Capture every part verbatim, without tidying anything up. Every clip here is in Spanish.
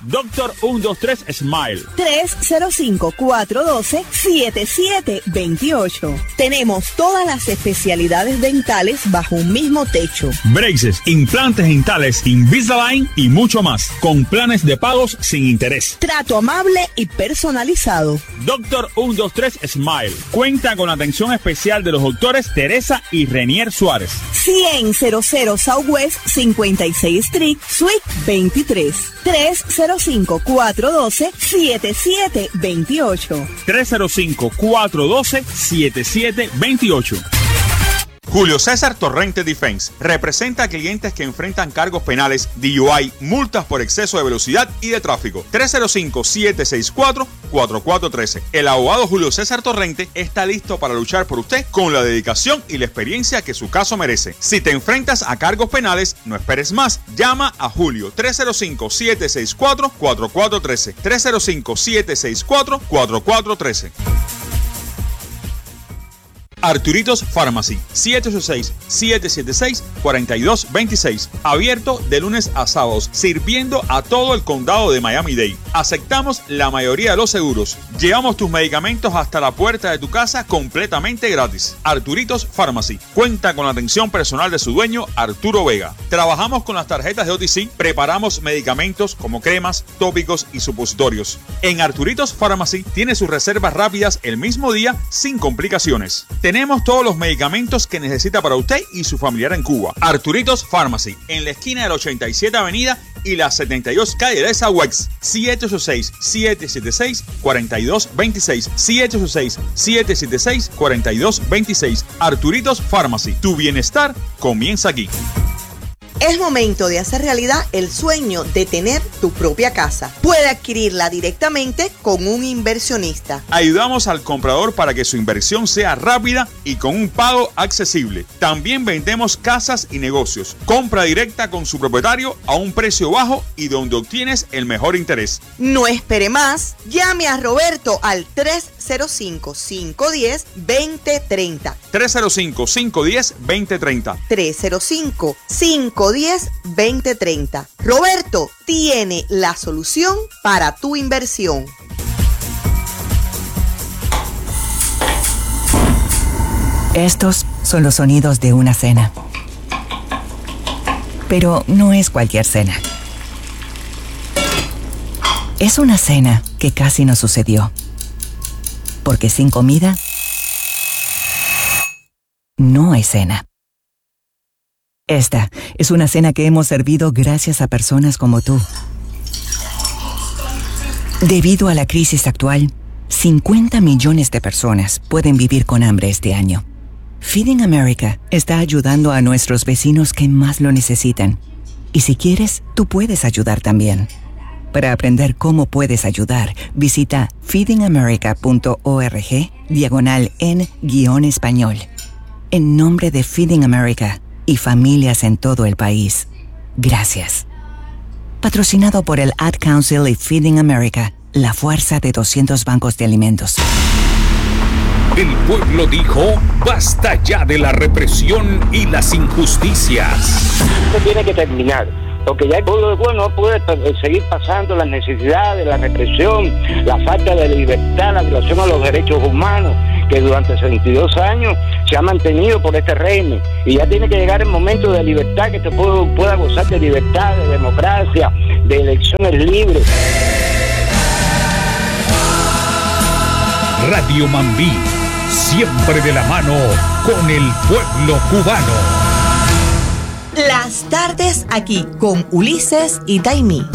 Doctor ciento veintitrés Smile. tres cero cinco, cuatro uno dos, siete siete dos ocho. Tenemos todas las especialidades dentales bajo un mismo techo. Braces, implantes dentales, Invisalign y mucho más. Con planes de pagos sin interés. Trato amable y personalizado. Doctor ciento veintitrés Smile. Cuenta con atención especial de los doctores Teresa y Renier Suárez. cien Southwest cincuenta y seis Street, Suite veintitrés. tres cero cinco, cuatro uno dos, siete siete dos ocho. tres cero cinco, cuatro uno dos, siete siete dos ocho. Julio César Torrente Defense representa a clientes que enfrentan cargos penales, D U I, multas por exceso de velocidad y de tráfico. tres cero cinco, siete seis cuatro, cuatro cuatro uno tres. El abogado Julio César Torrente está listo para luchar por usted con la dedicación y la experiencia que su caso merece. Si te enfrentas a cargos penales, no esperes más. Llama a Julio tres cero cinco, siete seis cuatro, cuatro cuatro uno tres. tres cero cinco, siete seis cuatro, cuatro cuatro uno tres. Arturitos Pharmacy, siete ocho seis, siete siete seis, cuatro dos dos seis. Abierto de lunes a sábados, sirviendo a todo el condado de Miami-Dade. Aceptamos la mayoría de los seguros. Llevamos tus medicamentos hasta la puerta de tu casa completamente gratis. Arturitos Pharmacy cuenta con la atención personal de su dueño, Arturo Vega. Trabajamos con las tarjetas de O T C, preparamos medicamentos como cremas, tópicos y supositorios. En Arturitos Pharmacy tiene sus reservas rápidas el mismo día sin complicaciones. Tenemos todos los medicamentos que necesita para usted y su familiar en Cuba. Arturitos Pharmacy, en la esquina de la ochenta y siete Avenida y la setenta y dos calle de Southwest. siete ocho seis, siete siete seis, cuatro dos dos seis. siete ocho seis, siete siete seis, cuatro dos dos seis. Arturitos Pharmacy. Tu bienestar comienza aquí. Es momento de hacer realidad el sueño de tener tu propia casa. Puede adquirirla directamente con un inversionista. Ayudamos al comprador para que su inversión sea rápida y con un pago accesible. También vendemos casas y negocios. Compra directa con su propietario a un precio bajo y donde obtienes el mejor interés. No espere más. Llame a Roberto al tres cero cinco, cinco uno cero, dos cero tres cero. tres cero cinco, cinco uno cero, dos cero tres cero. tres cero cinco, cinco uno cero, dos cero tres cero. Roberto tiene la solución para tu inversión. Estos son los sonidos de una cena. Pero no es cualquier cena. Es una cena que casi no sucedió. Porque sin comida, no hay cena. Esta es una cena que hemos servido gracias a personas como tú. Debido a la crisis actual, cincuenta millones de personas pueden vivir con hambre este año. Feeding America está ayudando a nuestros vecinos que más lo necesitan. Y si quieres, tú puedes ayudar también. Para aprender cómo puedes ayudar, visita feedingamerica.org diagonal en guión español. En nombre de Feeding America y familias en todo el país, gracias. Patrocinado por el Ad Council y Feeding America, la fuerza de doscientos bancos de alimentos. El pueblo dijo, basta ya de la represión y las injusticias. Esto tiene que terminar, porque ya el pueblo de Cuba no puede seguir pasando las necesidades, la represión, la falta de libertad, la violación a los derechos humanos, que durante sesenta y dos años se ha mantenido por este régimen. Y ya tiene que llegar el momento de libertad, que este pueblo pueda gozar de libertad, de democracia, de elecciones libres. Radio Mambí, siempre de la mano con el pueblo cubano. Las tardes aquí con Ulises y Taimí.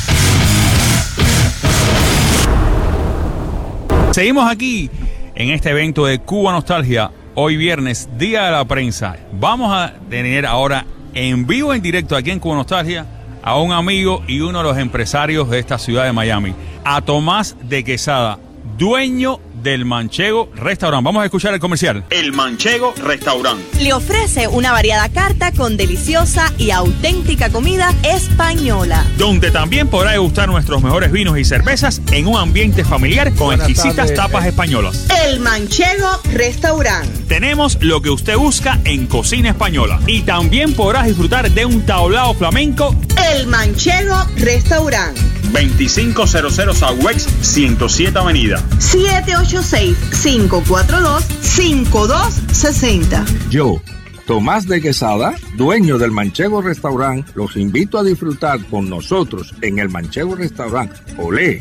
Seguimos aquí en este evento de Cuba Nostalgia, hoy viernes, Día de la Prensa. Vamos a tener ahora en vivo, en directo aquí en Cuba Nostalgia, a un amigo y uno de los empresarios de esta ciudad de Miami, a Tomás de Quesada, dueño del Manchego Restaurant. Vamos a escuchar el comercial. El Manchego Restaurant Le ofrece una variada carta con deliciosa y auténtica comida española, donde también podrá degustar nuestros mejores vinos y cervezas en un ambiente familiar con Buenas exquisitas tardes. tapas españolas. El Manchego Restaurant. Tenemos lo que usted busca en cocina española y también podrás disfrutar de un tablao flamenco. El Manchego Restaurant. veinticinco cero cero Southwest ciento siete Avenida. siete ocho seis, cinco cuatro dos, cinco dos seis cero. Yo, Tomás de Quesada, dueño del Manchego Restaurant, los invito a disfrutar con nosotros en el Manchego Restaurant. ¡Olé!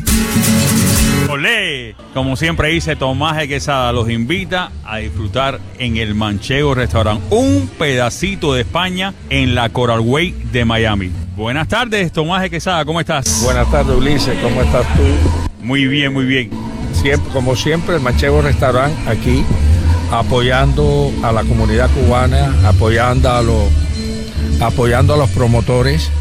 ¡Olé! Como siempre dice Tomás de Quesada, los invita a disfrutar en el Manchego Restaurant, un pedacito de España en la Coral Way de Miami. Buenas tardes, Tomás de Quesada, ¿cómo estás? Buenas tardes, Ulises, ¿cómo estás tú? Muy bien, muy bien. Siempre, como siempre, el Manchego Restaurant aquí, apoyando a la comunidad cubana, apoyando a los, apoyando a los promotores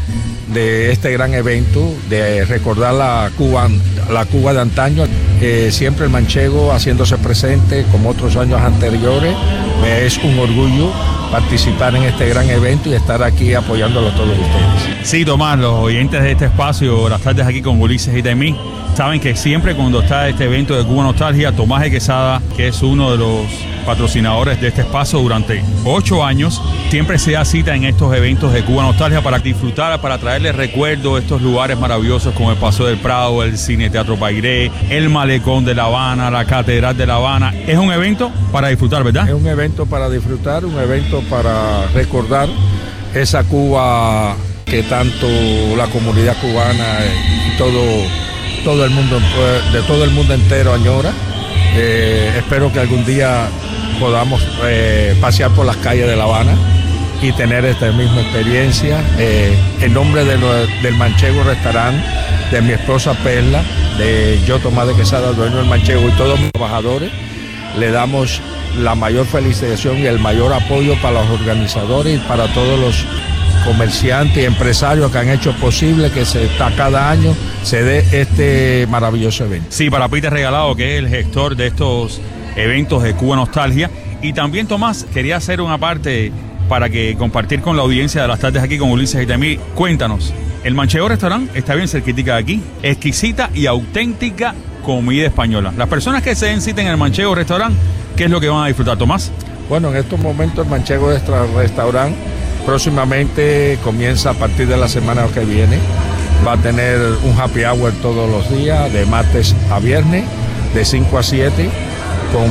de este gran evento, de recordar la Cuba, la Cuba de antaño. Eh, siempre el Manchego haciéndose presente como otros años anteriores. Me es un orgullo participar en este gran evento y estar aquí apoyándolos todos ustedes. Sí, Tomás, los oyentes de este espacio, las tardes aquí con Ulises y Taimí, saben que siempre cuando está este evento de Cuba Nostalgia, Tomás de Quesada, que es uno de los patrocinadores de este espacio durante ocho años, siempre se da cita en estos eventos de Cuba Nostalgia para disfrutar, para traerles recuerdos de estos lugares maravillosos como el Paseo del Prado, el Cine Teatro Pairé, el Malecón de La Habana, la Catedral de La Habana. Es un evento para disfrutar, ¿verdad? Es un evento para disfrutar, un evento para recordar esa Cuba que tanto la comunidad cubana y todo, todo el mundo, de todo el mundo entero añora. Eh, espero que algún día podamos eh, pasear por las calles de La Habana y tener esta misma experiencia. Eh, en nombre de lo, del Manchego Restaurant, de mi esposa Perla, de yo Tomás de Quesada, dueño del Manchego, y todos mis trabajadores, le damos la mayor felicitación y el mayor apoyo para los organizadores y para todos los comerciantes y empresarios que han hecho posible que se está cada año se dé este maravilloso evento. Sí, para Peter Regalado, que es el gestor de estos eventos de Cuba Nostalgia. Y también, Tomás, quería hacer una parte para que compartir con la audiencia de las tardes aquí con Ulises y Taimí. Cuéntanos, el Manchego Restaurant está bien cerquitica de aquí, exquisita y auténtica comida española. Las personas que se den cita en el Manchego Restaurant, ¿qué es lo que van a disfrutar, Tomás? Bueno, en estos momentos el Manchego Restaurant próximamente comienza a partir de la semana que viene. Va a tener un happy hour todos los días, de martes a viernes, de cinco a siete, con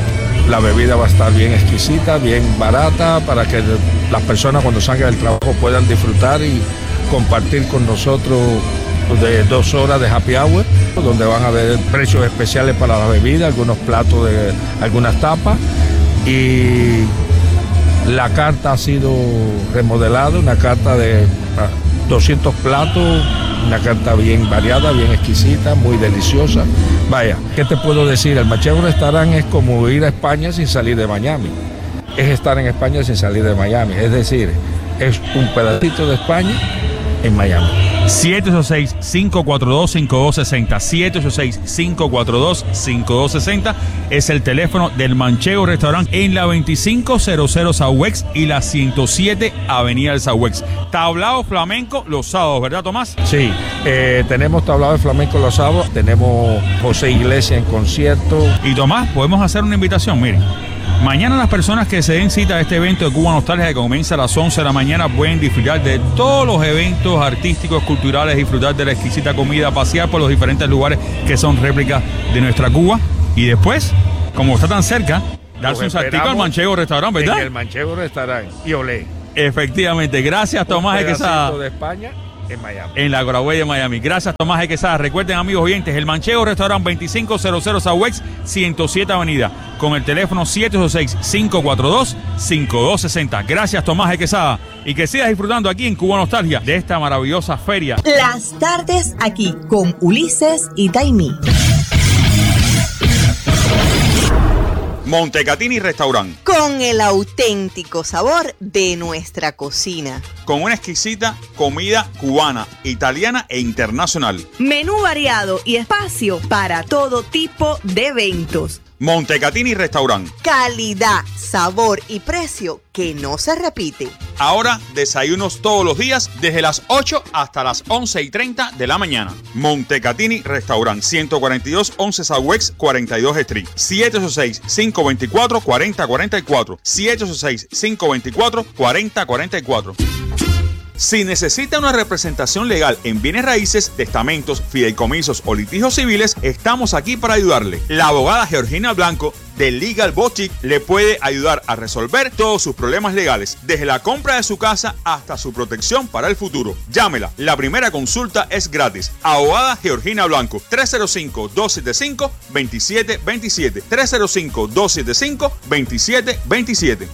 la bebida va a estar bien exquisita, bien barata, para que las personas cuando salgan del trabajo puedan disfrutar y compartir con nosotros de dos horas de happy hour, donde van a haber precios especiales para la bebida, algunos platos de algunas tapas, y la carta ha sido remodelada, una carta de doscientos platos, una carta bien variada, bien exquisita, muy deliciosa. Vaya, ¿qué te puedo decir? El Manchego Restaurant es como ir a España sin salir de Miami. Es estar en España sin salir de Miami. Es decir, es un pedacito de España en Miami. siete ocho seis, cinco cuatro dos, cinco dos seis cero, siete ocho seis, cinco cuatro dos, cinco dos seis cero es el teléfono del Manchego Restaurant en la veinticinco cero cero Southwest y la ciento siete Avenida del Southwest. Tablao flamenco los sábados, ¿verdad, Tomás? Sí, eh, tenemos tablao de flamenco los sábados, tenemos José Iglesias en concierto. Y Tomás, podemos hacer una invitación, miren. Mañana las personas que se den cita a este evento de Cuba Nostalgia, que comienza a las once de la mañana, pueden disfrutar de todos los eventos artísticos, culturales, disfrutar de la exquisita comida, pasear por los diferentes lugares que son réplicas de nuestra Cuba. Y después, como está tan cerca, darse un saltico al Manchego Restaurant, ¿verdad? En el Manchego Restaurant. Y olé. Efectivamente. Gracias, Tomás de Quesada. de España en Miami. En la Coral Way de Miami. Gracias, Tomás de Quesada. Recuerden, amigos oyentes, el Manchego Restaurant veinticinco cero cero Southwest ciento siete Avenida, con el teléfono siete ocho seis, cinco cuatro dos, cinco dos seis cero. Gracias, Tomás de Quesada. Y que sigas disfrutando aquí en Cuba Nostalgia de esta maravillosa feria. Las tardes aquí con Ulises y Taimí. Montecatini Restaurant. Con el auténtico sabor de nuestra cocina. Con una exquisita comida cubana, italiana e internacional. Menú variado y espacio para todo tipo de eventos. Montecatini Restaurant. Calidad, sabor y precio que no se repite. Ahora desayunos todos los días desde las ocho hasta las once y treinta de la mañana. Montecatini Restaurant, ciento cuarenta y dos once Southwest cuarenta y dos Street. siete ocho seis, cinco dos cuatro, cuatro cero cuatro cuatro. siete ocho seis, cinco dos cuatro, cuatro cero cuatro cuatro. Si necesita una representación legal en bienes raíces, testamentos, fideicomisos o litigios civiles, estamos aquí para ayudarle. La abogada Georgina Blanco de Legal Boutique le puede ayudar a resolver todos sus problemas legales, desde la compra de su casa hasta su protección para el futuro. Llámela, la primera consulta es gratis. Abogada Georgina Blanco, tres cero cinco, dos siete cinco, dos siete dos siete, tres cero cinco, dos siete cinco, dos siete dos siete.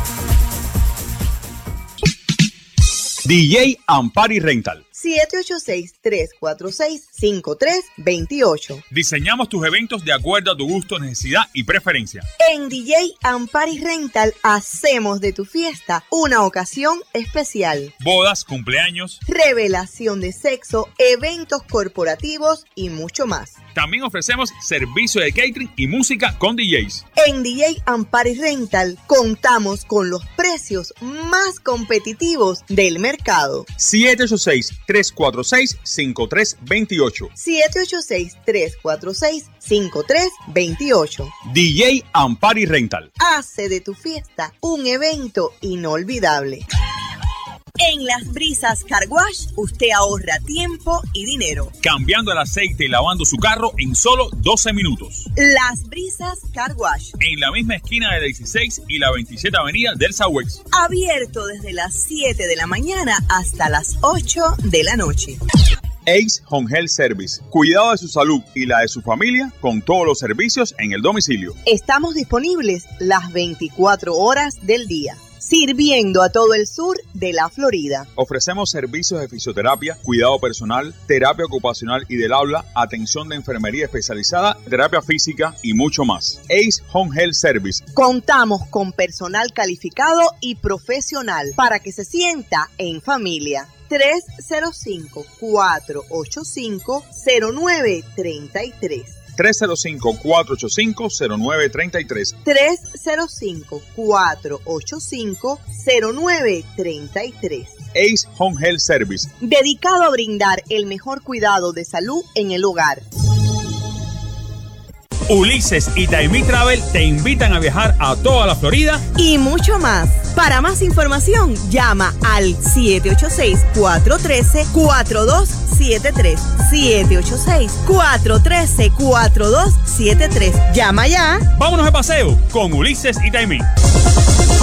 D J Ampari Rental. siete ocho seis, tres cuatro seis, cinco tres dos ocho. Diseñamos tus eventos de acuerdo a tu gusto, necesidad y preferencia. En D J Ampari Rental hacemos de tu fiesta una ocasión especial. Bodas, cumpleaños, revelación de sexo, eventos corporativos y mucho más. También ofrecemos servicio de catering y música con D Js. En D J Ampari Rental contamos con los precios más competitivos del mercado. siete ocho seis, tres cuatro seis, cinco tres dos ocho. siete ocho seis, tres cuatro seis, cinco tres dos ocho. D J Ampari Rental. Hace de tu fiesta un evento inolvidable. En Las Brisas Car Wash, usted ahorra tiempo y dinero. Cambiando el aceite y lavando su carro en solo doce minutos. Las Brisas Car Wash. En la misma esquina de la dieciséis y la veintisiete Avenida del Southwest. Abierto desde las siete de la mañana hasta las ocho de la noche. Ace Home Health Service. Cuidado de su salud y la de su familia con todos los servicios en el domicilio. Estamos disponibles las veinticuatro horas del día, sirviendo a todo el sur de la Florida. Ofrecemos servicios de fisioterapia, cuidado personal, terapia ocupacional y del habla, atención de enfermería especializada, terapia física y mucho más. Ace Home Health Service. Contamos con personal calificado y profesional para que se sienta en familia. tres cero cinco, cuatro ocho cinco, cero nueve tres tres. tres cero cinco, cuatro ocho cinco, cero nueve tres tres. tres cero cinco, cuatro ocho cinco, cero nueve tres tres. Ace Home Health Service. Dedicado a brindar el mejor cuidado de salud en el hogar. Ulises y Taimí Travel te invitan a viajar a toda la Florida y mucho más. Para más información, llama al siete ocho seis, cuatro uno tres, cuatro dos siete tres. siete ocho seis, cuatro uno tres, cuatro dos siete tres. Llama ya. Vámonos de paseo con Ulises y Taimí.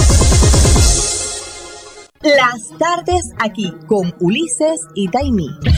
Las tardes aquí con Ulises y Taimí.